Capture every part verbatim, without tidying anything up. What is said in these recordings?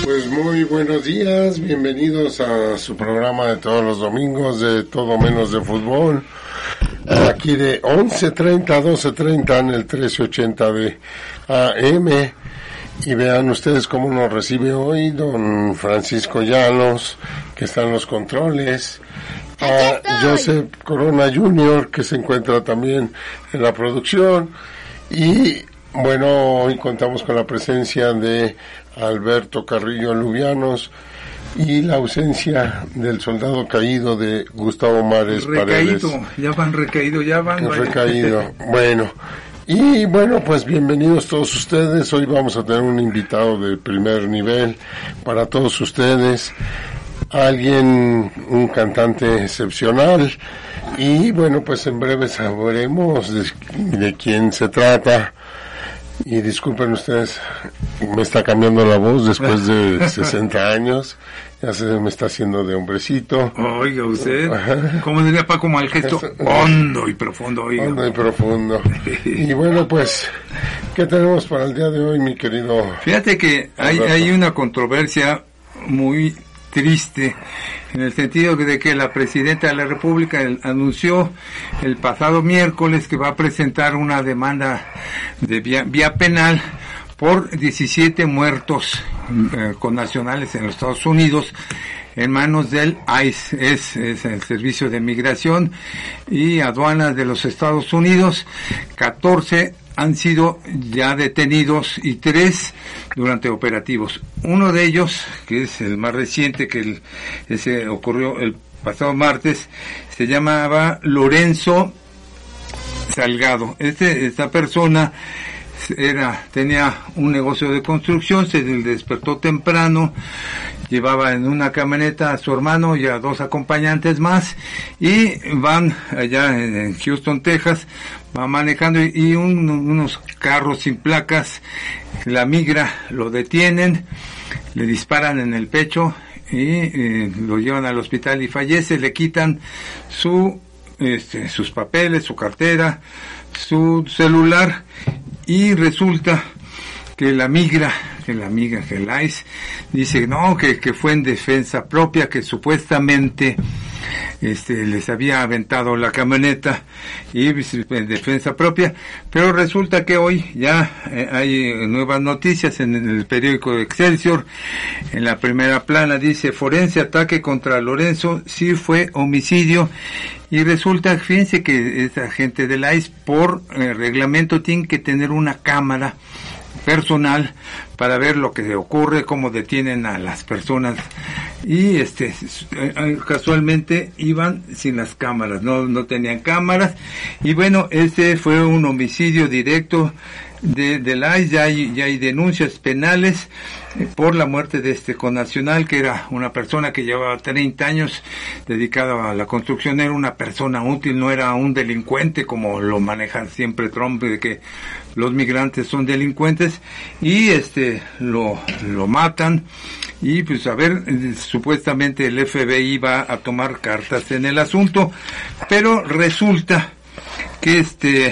Pues muy buenos días, bienvenidos a su programa de todos los domingos de Todo Menos de Fútbol, aquí de once treinta a doce treinta en el trece ochenta de A M. Y vean ustedes cómo nos recibe hoy don Francisco Llanos, que está en los controles, a Joseph Corona junior, que se encuentra también en la producción, y bueno, hoy contamos con la presencia de Alberto Carrillo Lubianos y la ausencia del soldado caído de Gustavo Mares Paredes. Recaído, ya van recaído, ya van. Recaído, bueno. Y bueno, pues bienvenidos todos ustedes. Hoy vamos a tener un invitado de primer nivel para todos ustedes. Alguien, un cantante excepcional. Y bueno, pues en breve sabremos de, de quién se trata. Y disculpen ustedes, me está cambiando la voz después de sesenta años. Ya se me está haciendo de hombrecito. Oiga usted, ajá. Como diría Paco Malgesto, hondo y profundo. Oiga. Hondo y profundo. Y bueno, pues, ¿qué tenemos para el día de hoy, mi querido? Fíjate que hay, hay una controversia muy triste, en el sentido de que la presidenta de la República el, anunció el pasado miércoles que va a presentar una demanda de vía, vía penal por diecisiete muertos eh, connacionales en los Estados Unidos en manos del I C E, es, es el Servicio de Migración y Aduanas de los Estados Unidos. catorce han sido ya detenidos y tres durante operativos. Uno de ellos, que es el más reciente, que el, ese ocurrió el pasado martes, se llamaba Lorenzo Salgado. Este, esta persona era tenía un negocio de construcción, se despertó temprano, llevaba en una camioneta a su hermano y a dos acompañantes más, y van allá en Houston, Texas, va manejando y, y un, unos carros sin placas, la migra, lo detienen, le disparan en el pecho y eh, lo llevan al hospital y fallece. Le quitan su este, sus papeles, su cartera, su celular, y resulta que la migra, que la migra, que el I C E dice no, que, que fue en defensa propia, que supuestamente este les había aventado la camioneta y en defensa propia, pero resulta que hoy ya eh, hay nuevas noticias en el periódico Excelsior. En la primera plana dice: forense ataque contra Lorenzo, sí fue homicidio. Y resulta, fíjense que esa gente del I C E por eh, reglamento tiene que tener una cámara personal para ver lo que ocurre, cómo detienen a las personas, y este casualmente iban sin las cámaras, no no tenían cámaras, y bueno, ese fue un homicidio directo de del I C E. Ya hay, ya hay denuncias penales eh, por la muerte de este connacional, que era una persona que llevaba treinta años dedicado a la construcción, era una persona útil, no era un delincuente como lo manejan siempre Trump, de que los migrantes son delincuentes, y este lo lo matan. Y pues a ver, eh, supuestamente el F B I va a tomar cartas en el asunto, pero resulta que este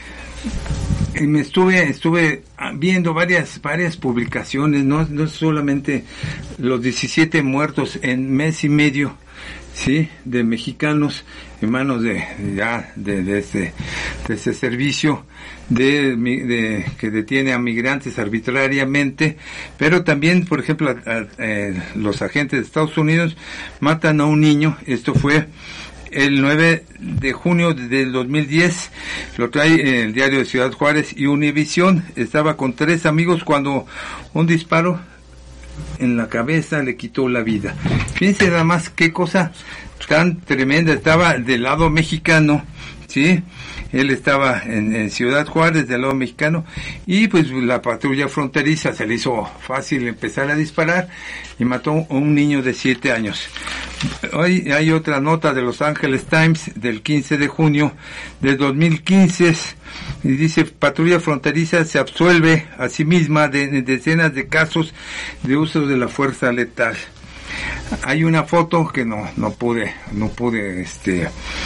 me estuve estuve viendo varias varias publicaciones, no no solamente los diecisiete muertos en mes y medio, sí, de mexicanos en manos de ya de, de este de ese servicio de, de que detiene a migrantes arbitrariamente, pero también, por ejemplo, a, a, a, los agentes de Estados Unidos matan a un niño. Esto fue el nueve de junio del dos mil diez, lo trae el diario de Ciudad Juárez y Univisión. Estaba con tres amigos cuando un disparo en la cabeza le quitó la vida. Fíjense nada más qué cosa tan tremenda. Estaba del lado mexicano, ¿sí? Él estaba en, en Ciudad Juárez, del lado mexicano, y pues la patrulla fronteriza se le hizo fácil empezar a disparar y mató a un niño de siete años. Hoy hay otra nota de Los Angeles Times del quince de junio de dos mil quince, y dice: patrulla fronteriza se absuelve a sí misma de, de decenas de casos de uso de la fuerza letal. Hay una foto que no no pude no pude este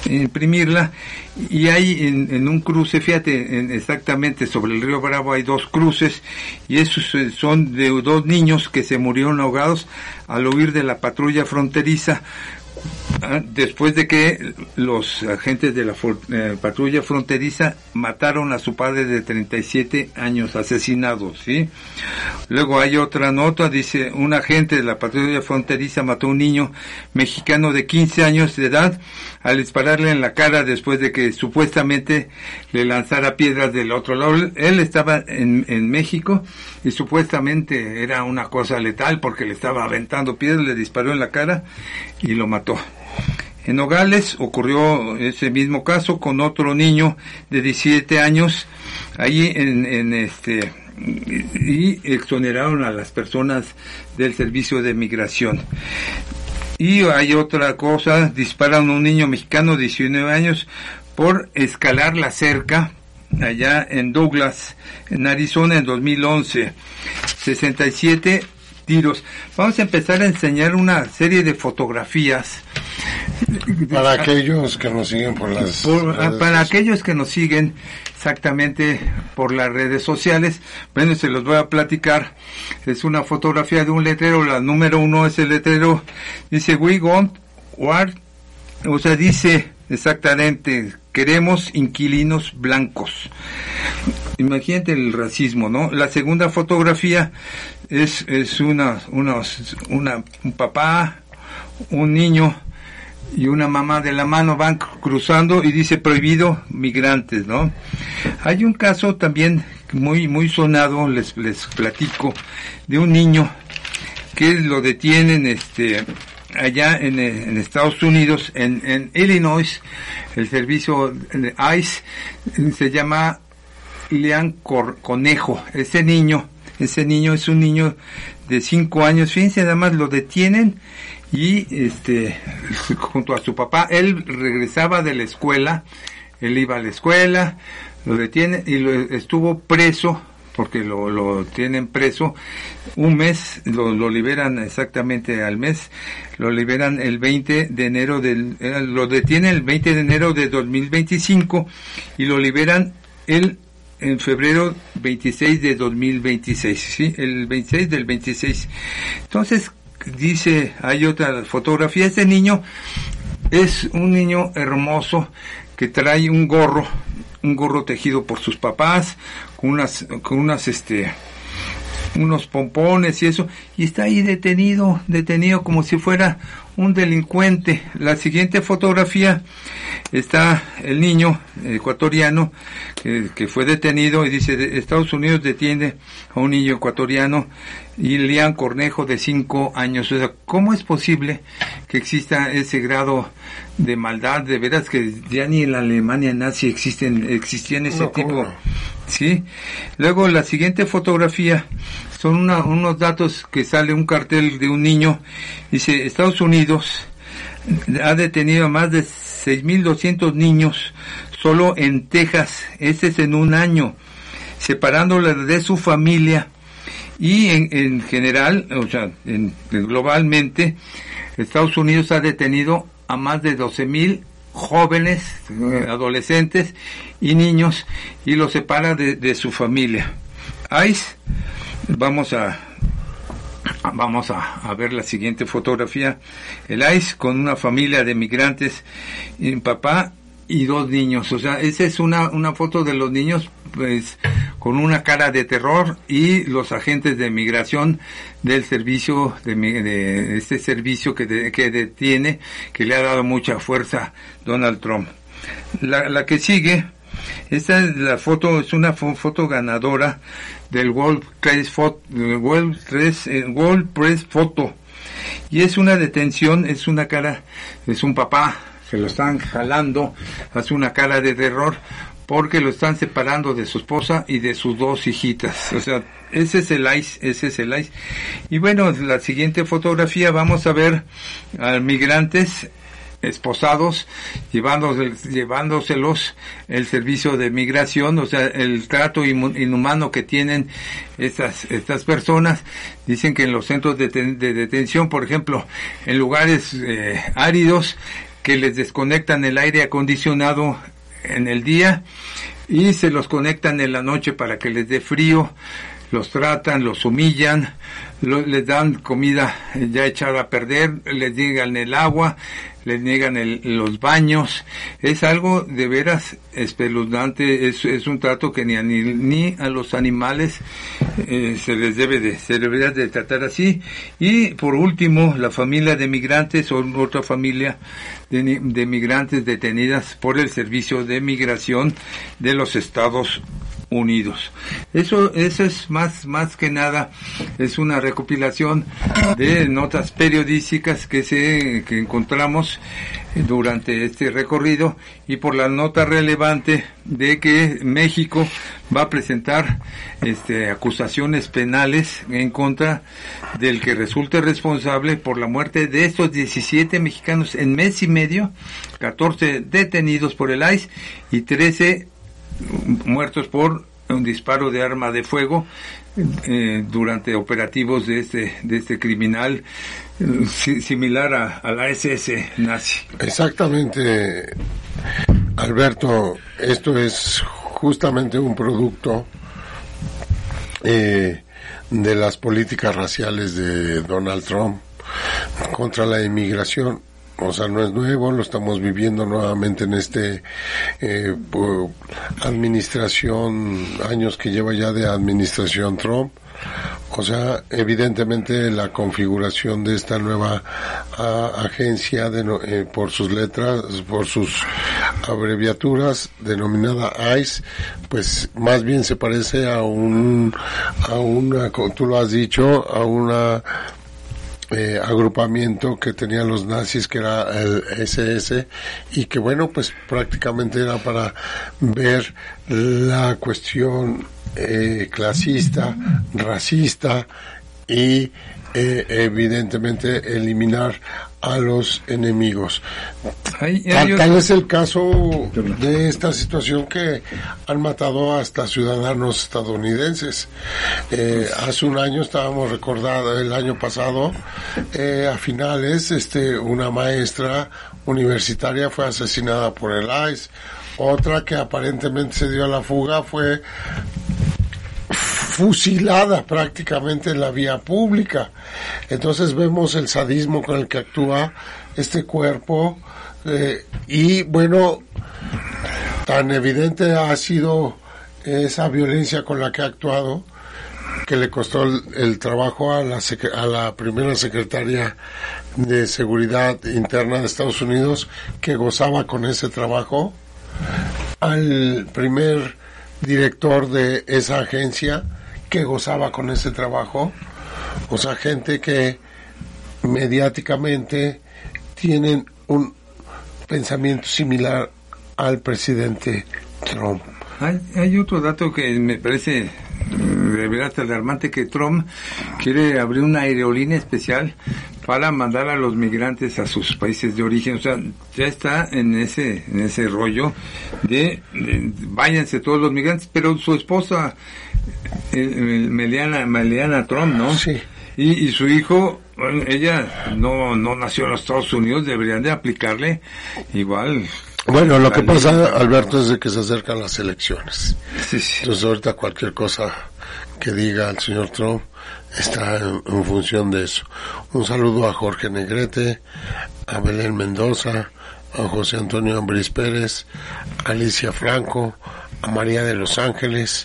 imprimirla, y hay en, en un cruce, fíjate, en, exactamente sobre el río Bravo hay dos cruces, y esos son de dos niños que se murieron ahogados al huir de la patrulla fronteriza, después de que los agentes de la eh, patrulla fronteriza mataron a su padre de treinta y siete años, asesinado, ¿sí? Luego hay otra nota, dice, un agente de la patrulla fronteriza mató a un niño mexicano de quince años de edad al dispararle en la cara después de que supuestamente le lanzara piedras del otro lado. Él estaba en, en México y supuestamente era una cosa letal porque le estaba aventando piedras, le disparó en la cara y lo mató. En Nogales ocurrió ese mismo caso con otro niño de diecisiete años, ahí en, en este, y exoneraron a las personas del servicio de migración. Y hay otra cosa, disparan a un niño mexicano de diecinueve años por escalar la cerca allá en Douglas, en Arizona, en dos mil once. sesenta y siete tiros. Vamos a empezar a enseñar una serie de fotografías. Para aquellos que nos siguen por las... Por, para sociales. Aquellos que nos siguen exactamente por las redes sociales, bueno, se los voy a platicar. Es una fotografía de un letrero, la número uno es el letrero, dice We want war, o sea, dice exactamente, queremos inquilinos blancos. Imagínate el racismo, ¿no? La segunda fotografía es es una una una un papá, un niño y una mamá de la mano van cruzando y dice prohibido migrantes, ¿no? Hay un caso también muy muy sonado, les les platico, de un niño que lo detienen este allá en, en Estados Unidos, en, en Illinois, el servicio de ICE se llama Lian Conejo. Ese niño, ese niño es un niño de cinco años, fíjense, nada más lo detienen y este junto a su papá, él regresaba de la escuela, él iba a la escuela, lo detienen y lo, estuvo preso porque lo, lo tienen preso un mes, lo, lo liberan exactamente al mes, lo liberan el veinte de enero del, eh, lo detienen el veinte de enero de dos mil veinticinco y lo liberan el en febrero veintiséis de dos mil veintiséis, sí, el veintiséis del veintiséis. Entonces dice, hay otra fotografía, este niño es un niño hermoso que trae un gorro, un gorro tejido por sus papás, con unas, con unas, este, unos pompones y eso, y está ahí detenido, detenido como si fuera un delincuente. La siguiente fotografía está el niño ecuatoriano que, que fue detenido y dice, Estados Unidos detiene a un niño ecuatoriano y Lian Cornejo de cinco años. O sea, ¿cómo es posible que exista ese grado de maldad? De veras que ya ni en la Alemania nazi existen, existían ese no, tipo. ¿Sí? Luego la siguiente fotografía son una, unos datos que sale un cartel de un niño, dice, Estados Unidos ha detenido a más de seis mil doscientos niños solo en Texas, ese es en un año, separándolos de su familia, y en, en general, o sea, en, globalmente, Estados Unidos ha detenido a más de doce mil jóvenes, adolescentes y niños, y los separa de, de su familia. ICE, vamos a vamos a, a ver la siguiente fotografía. El ICE con una familia de migrantes, un papá y dos niños. O sea, esa es una una foto de los niños, pues, con una cara de terror, y los agentes de migración del servicio de, de este servicio que de, que detiene, que le ha dado mucha fuerza Donald Trump. La, la que sigue, esta es la foto, es una fo, foto ganadora del World Press Photo, World Press, eh, World Press Photo, y es una detención, es una cara, es un papá, se lo están jalando, hace una cara de terror porque lo están separando de su esposa y de sus dos hijitas. O sea, ese es el ICE, ese es el ICE. Y bueno, la siguiente fotografía vamos a ver a migrantes esposados, llevándoselos, llevándoselos el servicio de migración, o sea, el trato inhumano que tienen estas estas personas. Dicen que en los centros de, de detención, por ejemplo, en lugares eh, áridos, que les desconectan el aire acondicionado en el día y se los conectan en la noche para que les dé frío. Los tratan, los humillan, lo, les dan comida ya echada a perder, les niegan el agua, les niegan el, los baños. Es algo de veras espeluznante, es, es un trato que ni a, ni, ni a los animales eh, se les debe de, se debería de tratar así. Y por último, la familia de migrantes o otra familia de, de migrantes detenidas por el Servicio de Migración de los Estados Unidos. Eso, eso es más, más que nada, es una recopilación de notas periodísticas que se, que encontramos durante este recorrido y por la nota relevante de que México va a presentar este acusaciones penales en contra del que resulte responsable por la muerte de estos diecisiete mexicanos en mes y medio, catorce detenidos por el I C E y trece muertos por un disparo de arma de fuego eh, durante operativos de este de este criminal eh, similar a, a la S S nazi. Exactamente, Alberto, esto es justamente un producto eh, de las políticas raciales de Donald Trump contra la inmigración. O sea, no es nuevo, lo estamos viviendo nuevamente en este eh, administración, años que lleva ya de administración Trump. O sea, evidentemente la configuración de esta nueva a, agencia, de, eh, por sus letras, por sus abreviaturas, denominada I C E, pues más bien se parece a un, a una, tú lo has dicho, a una Eh, agrupamiento que tenían los nazis, que era el S S, y que bueno, pues prácticamente era para ver la cuestión eh, clasista, racista y eh, evidentemente eliminar a los enemigos. Ay, ay, tal, yo... tal es el caso de esta situación que han matado hasta ciudadanos estadounidenses. Eh, hace un año estábamos recordando, el año pasado, eh, a finales, este, una maestra universitaria fue asesinada por el I C E. Otra que aparentemente se dio a la fuga fue fusilada prácticamente en la vía pública. Entonces vemos el sadismo con el que actúa este cuerpo eh, y bueno, tan evidente ha sido esa violencia con la que ha actuado que le costó el, el trabajo a la, a la primera secretaria de Seguridad Interna de Estados Unidos, que gozaba con ese trabajo, al primer director de esa agencia, que gozaba con ese trabajo. O sea, gente que mediáticamente tienen un pensamiento similar al presidente Trump. Hay, hay otro dato que me parece de verdad alarmante, que Trump quiere abrir una aerolínea especial para mandar a los migrantes a sus países de origen. O sea, ya está en ese en ese rollo de, de váyanse todos los migrantes, pero su esposa eh, Meliana, Meliana Trump, ¿no? Sí. Y, y su hijo, bueno, ella no no nació en los Estados Unidos, deberían de aplicarle igual. Bueno, lo que pasa, Alberto, es de que se acercan las elecciones. Sí, sí. Entonces ahorita cualquier cosa que diga el señor Trump está en, en función de eso. Un saludo a Jorge Negrete, a Belén Mendoza, a José Antonio Ambrís Pérez, a Alicia Franco, a María de Los Ángeles,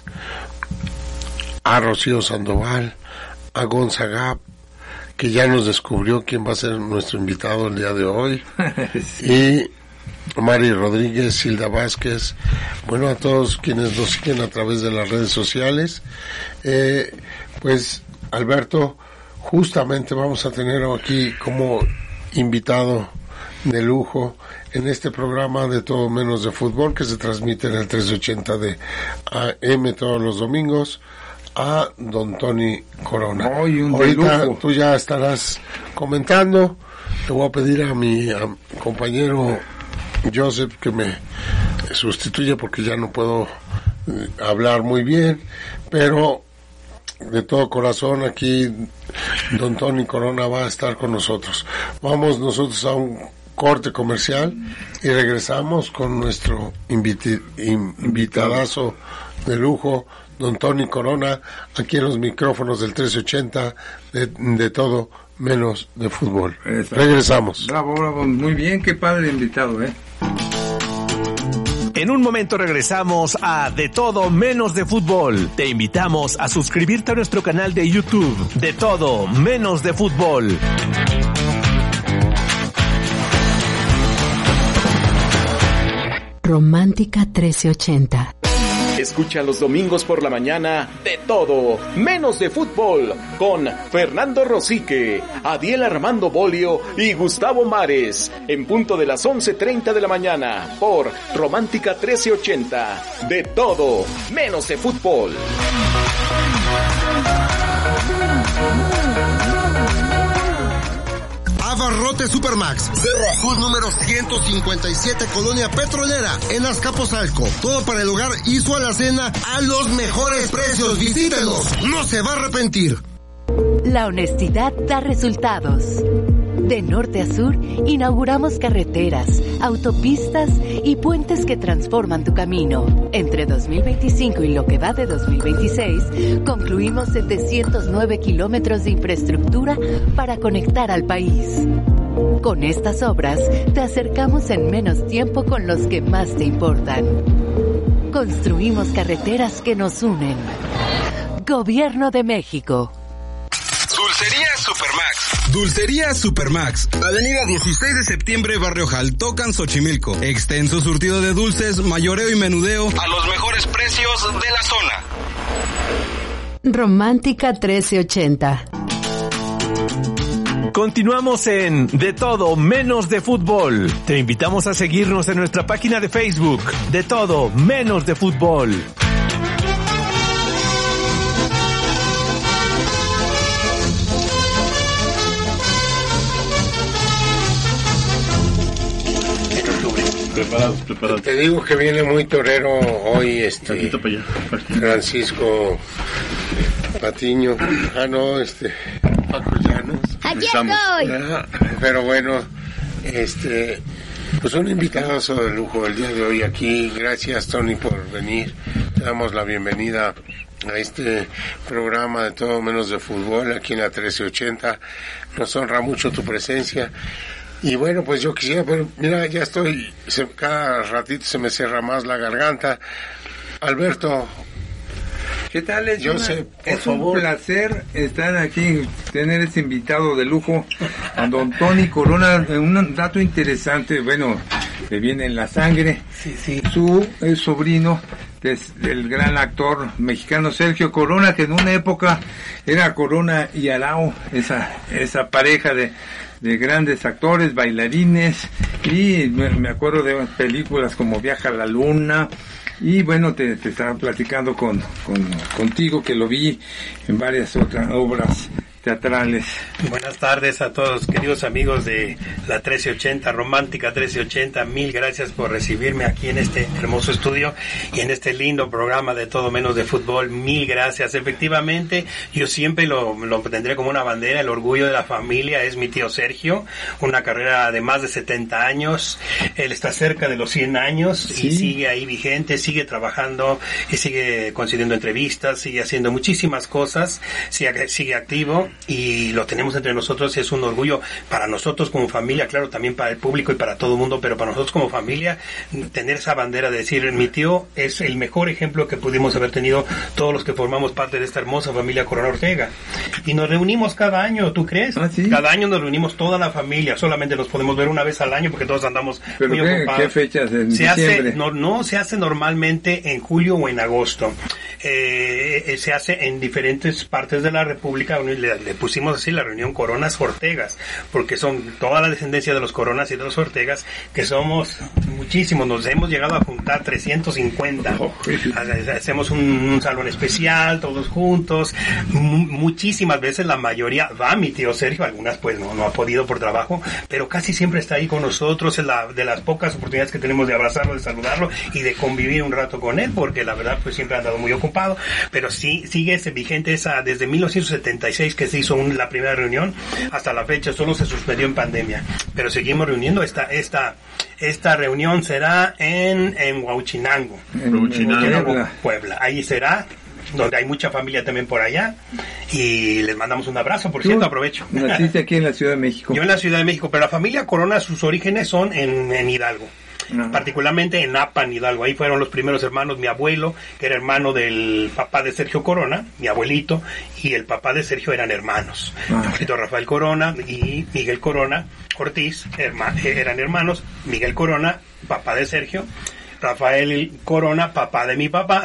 a Rocío Sandoval, a Gonzaga, que ya nos descubrió quién va a ser nuestro invitado el día de hoy, sí. Y Mari Rodríguez, Hilda Vázquez, bueno, a todos quienes nos siguen a través de las redes sociales. Eh, pues, Alberto, justamente vamos a tener aquí como invitado de lujo en este programa de Todo Menos de Fútbol, que se transmite en el trescientos ochenta de A M todos los domingos, a don Tony Corona. Oh, un Ahorita tú ya estarás comentando. Le voy a pedir a mi a compañero Joseph que me sustituya porque ya no puedo eh, hablar muy bien, pero de todo corazón aquí don Tony Corona va a estar con nosotros. Vamos nosotros a un corte comercial y regresamos con nuestro inviti- invitadazo de lujo, don Tony Corona, aquí en los micrófonos del trece ochenta de, de todo menos de fútbol. Exacto. Regresamos. Bravo, bravo, muy bien, qué padre invitado, ¿eh? En un momento regresamos a De Todo Menos de Fútbol. Te invitamos a suscribirte a nuestro canal de YouTube, De Todo Menos de Fútbol. Romántica trece ochenta. Escucha los domingos por la mañana De Todo Menos de Fútbol con Fernando Rosique, Adiel Armando Bolio y Gustavo Mares en punto de las once treinta de la mañana por Romántica trece ochenta. De Todo Menos de Fútbol. Abarrotes Supermax, Veracruz número ciento cincuenta y siete, Colonia Petrolera, en Azcapotzalco. Todo para el hogar y su alacena a los mejores precios. Visítenos, no se va a arrepentir. La honestidad da resultados. De norte a sur, inauguramos carreteras, autopistas y puentes que transforman tu camino. Entre dos mil veinticinco y lo que va de dos mil veintiséis, concluimos setecientos nueve kilómetros de infraestructura para conectar al país. Con estas obras, te acercamos en menos tiempo con los que más te importan. Construimos carreteras que nos unen. Gobierno de México. Dulcería Supermax. Dulcería Supermax. Avenida dieciséis de septiembre, Barrio Jaltocan, Xochimilco. Extenso surtido de dulces, mayoreo y menudeo a los mejores precios de la zona. Romántica trece ochenta. Continuamos en De Todo Menos de Fútbol. Te invitamos a seguirnos en nuestra página de Facebook, De Todo Menos de Fútbol. Preparados, preparados. Te digo que viene muy torero hoy este para allá, Francisco Patiño. Ah, no, este Paco Llanos. Aquí estoy. Ah, pero bueno, este pues un invitadazo de lujo el día de hoy aquí. Gracias, Tony, por venir. Te damos la bienvenida a este programa de Todo Menos de Fútbol aquí en la trece ochenta. Nos honra mucho tu presencia. Y bueno, pues yo quisiera, pero mira, ya estoy, se, cada ratito se me cierra más la garganta. Alberto, ¿qué tal? Es, yo una, sé, por es favor. un placer estar aquí, tener este invitado de lujo, a don Tony Corona. Un dato interesante, bueno, le viene en la sangre. Sí, sí. Su es sobrino del, del gran actor mexicano Sergio Corona, que en una época era Corona y Arau, esa, esa pareja de... de grandes actores, bailarines, y me, me acuerdo de películas como Viaja a la Luna, y bueno, te, te estaba platicando con, con contigo, que lo vi en varias otras obras teatrales. Buenas tardes a todos, queridos amigos de la trece ochenta, Romántica trece ochenta. Mil gracias por recibirme aquí en este hermoso estudio y en este lindo programa de Todo Menos de Fútbol. Mil gracias. Efectivamente, yo siempre lo, lo tendré como una bandera. El orgullo de la familia es mi tío Sergio, una carrera de más de setenta años. Él está cerca de los cien años, ¿sí? Y sigue ahí vigente, sigue trabajando y sigue concediendo entrevistas, sigue haciendo muchísimas cosas, sigue, sigue activo. Y lo tenemos entre nosotros, es un orgullo para nosotros como familia, claro, también para el público y para todo el mundo, pero para nosotros como familia, tener esa bandera de decir, mi tío es el mejor ejemplo que pudimos haber tenido todos los que formamos parte de esta hermosa familia Corona Ortega. Y nos reunimos cada año, ¿tú crees? ¿Ah, sí? Cada año nos reunimos toda la familia, solamente nos podemos ver una vez al año porque todos andamos ¿Pero muy qué, ocupados. ¿Qué fechas? ¿En se diciembre? hace, no, no, se hace normalmente en julio o en agosto. Eh, se hace en diferentes partes de la República. Le, le pusimos así la reunión Coronas Ortegas, porque son toda la descendencia de los Coronas y de los Ortegas, que somos muchísimos, nos hemos llegado a juntar trescientos cincuenta. Oh, hacemos un, un salón especial, todos juntos. M- muchísimas veces, la mayoría va mi tío Sergio, algunas pues no, no ha podido por trabajo, pero casi siempre está ahí con nosotros. Es la, de las pocas oportunidades que tenemos de abrazarlo, de saludarlo y de convivir un rato con él, porque la verdad pues siempre ha andado muy ocupado, pero sí sigue ese vigente esa desde mil novecientos setenta y seis que se hizo un, la primera reunión hasta la fecha. Solo se suspendió en pandemia, pero seguimos reuniendo. Esta esta esta reunión será en en Huauchinango, en Huauchinango, Puebla. Ahí será, donde hay mucha familia también por allá, y les mandamos un abrazo. Por cierto, aprovecho. Naciste aquí en la Ciudad de México. Yo en la Ciudad de México, pero la familia Corona, sus orígenes son en, en Hidalgo. No. Particularmente en Apan, Hidalgo. Ahí fueron los primeros hermanos, mi abuelo, que era hermano del papá de Sergio Corona, mi abuelito, y el papá de Sergio eran hermanos. Ah. Mi abuelito Rafael Corona y Miguel Corona Ortiz herma, eran hermanos. Miguel Corona, papá de Sergio, Rafael Corona, papá de mi papá.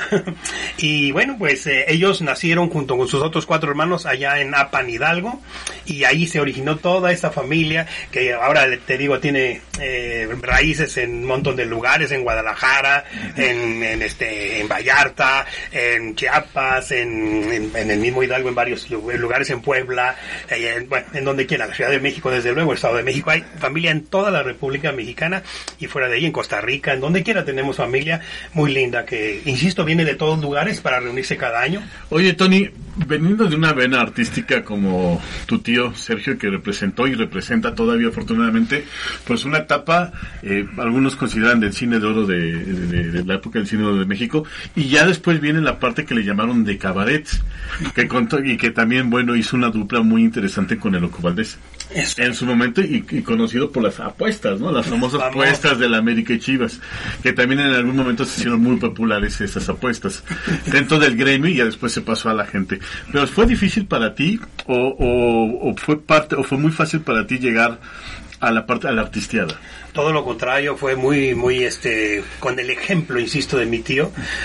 Y bueno, pues eh, ellos nacieron junto con sus otros cuatro hermanos allá en Apan, Hidalgo, y ahí se originó toda esta familia que ahora te digo tiene eh, raíces en un montón de lugares, en Guadalajara, en, en este en Vallarta, en Chiapas, en, en, en el mismo Hidalgo, en varios lugares, en Puebla, eh, en, bueno, en donde quiera, la Ciudad de México, desde luego, el Estado de México. Hay familia en toda la República Mexicana y fuera de ahí, en Costa Rica, en donde quiera tenemos familia muy linda que, insisto, viene de todos lugares para reunirse cada año. Oye, Tony, veniendo de una vena artística como tu tío Sergio, que representó y representa todavía afortunadamente, pues una etapa, eh, algunos consideran del cine de oro de, de, de la época del cine de oro de México, y ya después viene la parte que le llamaron de cabaret, que contó, y que también, bueno, hizo una dupla muy interesante con el Loco Valdés. Eso. En su momento, y, y conocido por las apuestas, ¿no? Las famosas Vamos. apuestas de la América y Chivas, que también en algún momento se hicieron muy populares estas apuestas dentro del gremio, y ya después se pasó a la gente. Pero ¿fue difícil para ti o, o, o fue parte o fue muy fácil para ti llegar a la parte a la artisteada? Todo lo contrario, fue muy, muy, este, con el ejemplo, insisto, de mi tío,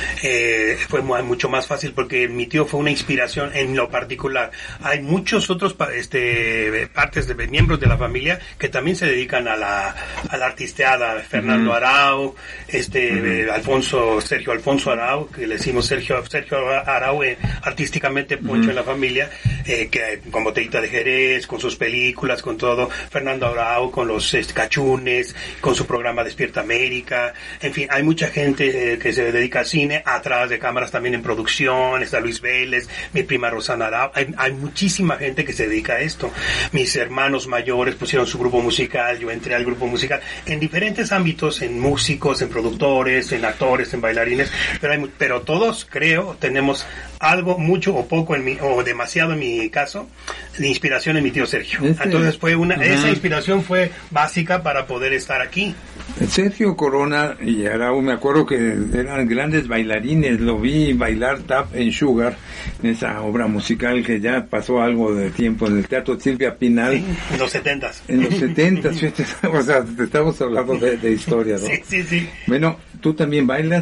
eh, fue muy, mucho más fácil porque mi tío fue una inspiración en lo particular. Hay muchos otros, este, partes de miembros de la familia que también se dedican a la, a la artisteada. Fernando uh-huh. Arau, este, uh-huh. eh, Alfonso, Sergio Alfonso Arau, que le decimos Sergio, Sergio Arau, eh, artísticamente Poncho uh-huh. en la familia, eh, que con Botellita de Jerez, con sus películas, con todo. Fernando Arau con los este, cachunes, con su programa Despierta América, en fin, hay mucha gente eh, que se dedica al cine, atrás de cámaras también en producción, está Luis Vélez, mi prima Rosana Arau, hay, hay muchísima gente que se dedica a esto. Mis hermanos mayores pusieron su grupo musical, yo entré al grupo musical, en diferentes ámbitos, en músicos, en productores, en actores, en bailarines, pero hay, pero todos, creo, tenemos algo, mucho o poco, en mi, o demasiado en mi caso, de inspiración en mi tío Sergio. Este, Entonces fue una, uh-huh. esa inspiración fue básica para poder estar aquí. Sergio Corona y Arau, me acuerdo que eran grandes bailarines, lo vi bailar tap en Sugar, en esa obra musical que ya pasó algo de tiempo en el Teatro Silvia Pinal. Sí, en los setentas. En los setentas, o sea, te estamos hablando de, de historia, ¿no? Sí, sí, sí. Bueno, ¿tú también bailas?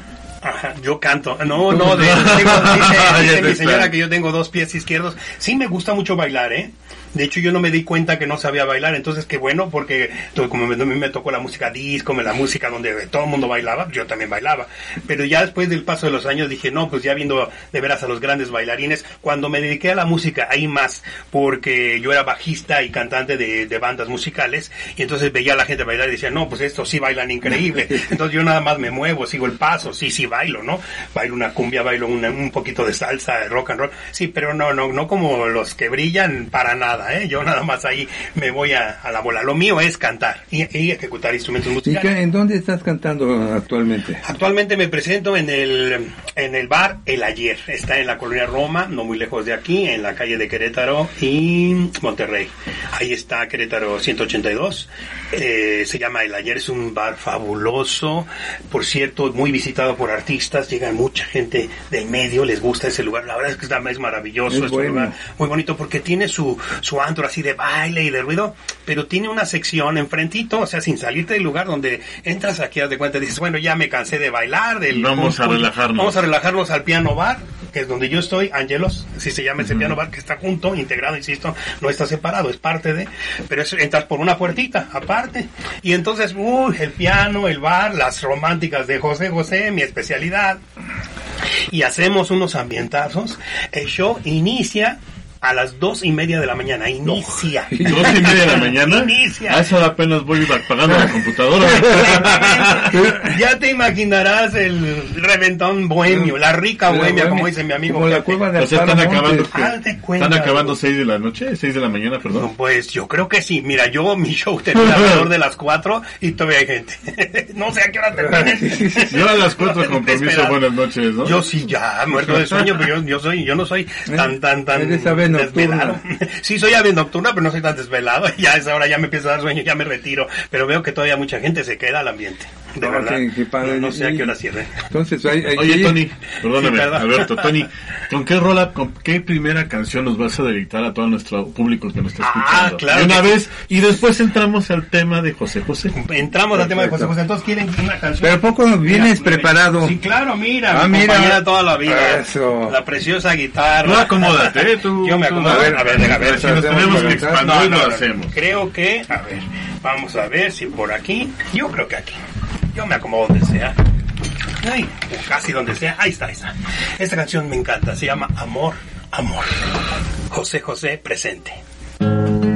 Ajá, yo canto. No, no, de, tengo, dice, dice mi señora que yo tengo dos pies izquierdos. Sí me gusta mucho bailar, ¿eh? De hecho, yo no me di cuenta que no sabía bailar, entonces qué bueno, porque como a mí me tocó la música disco, la música donde todo el mundo bailaba, yo también bailaba. Pero ya después del paso de los años dije, no, pues ya viendo de veras a los grandes bailarines, cuando me dediqué a la música, ahí más, porque yo era bajista y cantante de, de bandas musicales, y entonces veía a la gente bailar y decía, no, pues estos sí bailan increíble. Entonces yo nada más me muevo, sigo el paso, sí, sí bailo, ¿no? Bailo una cumbia, bailo una, un poquito de salsa, de rock and roll, sí, pero no, no, no como los que brillan para nada. ¿Eh? Yo nada más ahí me voy a, a la bola. Lo mío es cantar y, y ejecutar instrumentos musicales. ¿Y en dónde estás cantando actualmente? Actualmente me presento en el en el bar El Ayer. Está en la colonia Roma, no muy lejos de aquí, en la calle de Querétaro y Monterrey. Ahí está Querétaro ciento ochenta y dos. Eh, se llama El Ayer, es un bar fabuloso. Por cierto, muy visitado por artistas. Llega mucha gente del medio, les gusta ese lugar. La verdad es que está, es maravilloso. Es, es bueno. Un lugar muy bonito porque tiene su su antro así de baile y de ruido, pero tiene una sección enfrentito, o sea, sin salirte del lugar, donde entras aquí, haz de cuenta, dices, bueno, ya me cansé de bailar, del vamos a relajarnos. Vamos a relajarnos al piano bar, que es donde yo estoy, Angelos, así se llama ese uh-huh. piano bar, que está junto, integrado, insisto, no está separado, es parte de, pero es, entras por una puertita, aparte, y entonces, uy, el piano, el bar, las románticas de José José, mi especialidad, y hacemos unos ambientazos. El show inicia A las dos y media de la mañana inicia. ¿Dos y media de la mañana? Inicia. A esa hora apenas voy apagando la computadora. Ya te imaginarás el reventón bohemio, la rica bohemia, como dice mi amigo. Como la cueva de o sea, están acabando, cuenta, ¿están acabando seis de la noche? ¿seis de la mañana, perdón? Pues yo creo que sí. Mira, yo mi show termina alrededor de las cuatro y todavía hay gente. No sé a qué hora termine. Yo a las cuatro compromiso, buenas noches, ¿no? Yo sí, ya, muerto de sueño, pero yo, yo soy, yo no soy tan, tan, tan desvelado. Sí, soy ave nocturna, pero no soy tan desvelado. Ya a esa hora ya me empiezo a dar sueño, ya me retiro. Pero veo que todavía mucha gente se queda al ambiente. De no, verdad. Qué, qué padre. No, no sé a qué hora cierre. Entonces, hay, hay Oye, Tony, perdóname, sí, Alberto, Tony, ¿con qué rola, con qué primera canción nos vas a dedicar a todo nuestro público que nos está escuchando? Ah, claro. De una vez, y después entramos al tema de José José. Entramos Perfecto. al tema de José José. Entonces, ¿quieren una canción? Pero poco vienes mira, preparado. Sí, claro, mira, ah, mi mira. compañera toda la vida. Eso. La preciosa guitarra. No, acomódate, tú. Yo me acomodo. A ver, a ver, a ver. Si nos tenemos que expandir, no, no, lo hacemos. Creo que, a ver, vamos a ver si por aquí. Yo creo que aquí. Yo me acomodo donde sea. Ay, casi donde sea. Ahí está, ahí está. Esta canción me encanta. Se llama Amor, Amor. José José presente.